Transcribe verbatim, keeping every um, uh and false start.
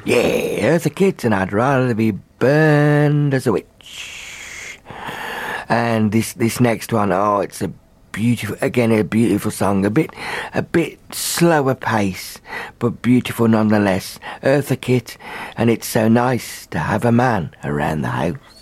Yeah, Eartha Kitt, and I'd rather be burned as a witch. And this this next one, oh, it's a beautiful, again a beautiful song, a bit a bit slower pace, but beautiful nonetheless. Eartha Kitt, and It's So Nice to Have a Man Around the House.